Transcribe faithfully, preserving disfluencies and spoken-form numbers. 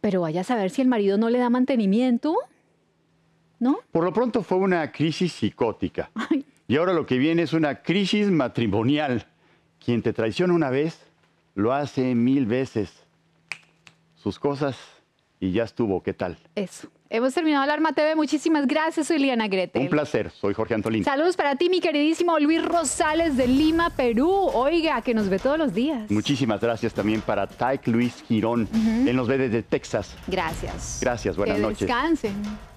Pero vaya a saber si el marido no le da mantenimiento, ¿no? Por lo pronto fue una crisis psicótica. Ay. Y ahora lo que viene es una crisis matrimonial. Quien te traiciona una vez, lo hace mil veces. Sus cosas y ya estuvo. ¿Qué tal? Eso. Hemos terminado Alarma T V. Muchísimas gracias. Soy Liana Gretel. Un placer. Soy Jorge Antolín. Saludos para ti, mi queridísimo Luis Rosales de Lima, Perú. Oiga, que nos ve todos los días. Muchísimas gracias también para Taik Luis Girón. Uh-huh. Él nos ve desde Texas. Gracias. Gracias. Buenas que noches. Descansen.